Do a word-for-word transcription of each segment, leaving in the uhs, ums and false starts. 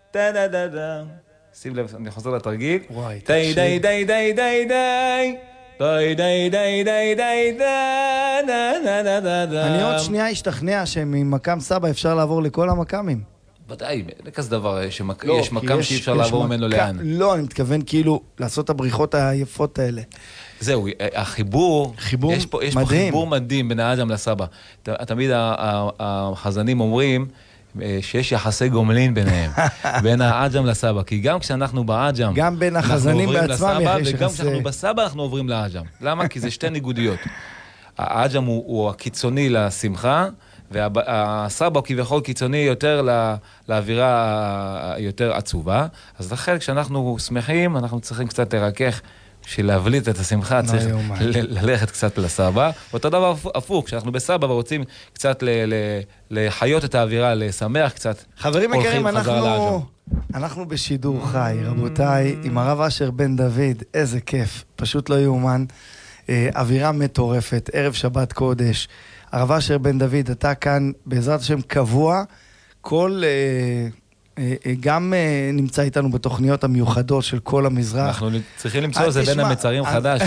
דה דה דה דה. שים לב, אני חוזר לתרגיל. וואי, די די די די די די. די די די די די די. אני עוד שנייה אשתכנע שממקם סבא אפשר לעבור לכל המקמים. ודאי, זה כזה דבר, יש מקם שאי אפשר לעבור ממנו לאן. לא, אני מתכוון כאילו לעשות את הבריחות היפות האלה. זהו, החיבור, חיבור יש פה, יש פה חיבור מדהים בין האג'ם לסבא. תמיד החזנים אומרים שיש יחסי גומלין ביניהם, בין האג'ם לסבא, כי גם כשאנחנו באג'ם, גם בין החזנים בעצמם יש יחסי, וגם כשאנחנו בסבא אנחנו עוברים לאג'ם. למה? כי זה שתי ניגודיות. האג'ם הוא, הוא הקיצוני לשמחה, והסבא כביכול קיצוני יותר לאווירה יותר עצובה. אז לכן כשאנחנו שמחים, אנחנו צריכים קצת לרכך, בשביל להבליט את השמחה, צריך ללכת קצת לסבא. ואותו דבר הפוך, כשאנחנו בסבא ורוצים קצת לחיות את האווירה, לשמח קצת. חברים יקרים, אנחנו, אנחנו בשידור חי, רבותיי, עם הרב אשר בן דוד, איזה כיף, פשוט לא יאומן. אווירה מטורפת, ערב שבת קודש. הרב אשר בן דוד, אתה כאן בעזרת השם קבוע, כל... גם נמצא איתנו בתוכניות המיוחדות של כל המזרח. אנחנו צריכים למצוא את זה בין המצרים חדש.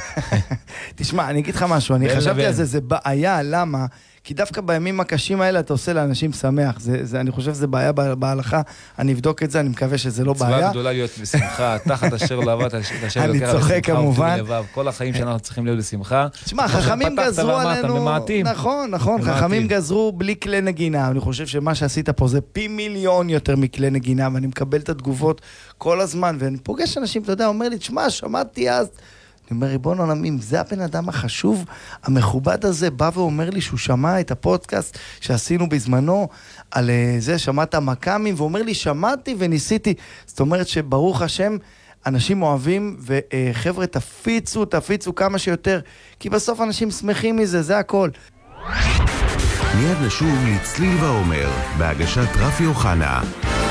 תשמע, אני אגיד לך משהו, אני חשבתי על זה, זה בעיה, למה? כי דווקא בימים הקשים האלה אתה עושה לאנשים שמח. אני חושב שזה בעיה בהלכה, אני אבדוק את זה, אני מקווה שזה לא בעיה. מצווה גדולה להיות בשמחה, תחת אשר לבאת, אני צוחק כמובן. כל החיים שאנחנו צריכים להיות בשמחה. תשמע, חכמים גזרו עלינו, נכון, נכון, חכמים גזרו בלי כלי נגינה. אני חושב שמה שעשית פה זה פי מיליון יותר מכלי נגינה, ואני מקבל את התגובות כל הזמן, ואני פוגש אנשים, אתה יודע, אומר לי, תשמע, שמעתי אז, אני אומר, ריבון עולמים, זה הבן אדם החשוב, המכובד הזה, בא ואומר לי שהוא שמע את הפודקאסט שעשינו בזמנו, על זה, שמעת המקמים, ואומר לי, שמעתי וניסיתי. זאת אומרת שברוך השם, אנשים אוהבים, וחבר'ה, תפיצו, תפיצו כמה שיותר, כי בסוף אנשים שמחים מזה, זה הכל. מיד נשוב לצליל ועומר, בהגשת רפי אוחנה.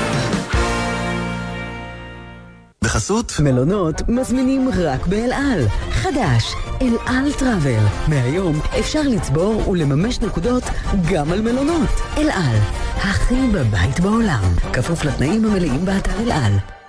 בחסות מלונות מזמינים רק באל על. חדש, אל על טראבל. מהיום אפשר לצבור ולממש נקודות גם על מלונות. אל על, הכי בבית בעולם. כפוף לתנאים המלאים באתר אל על.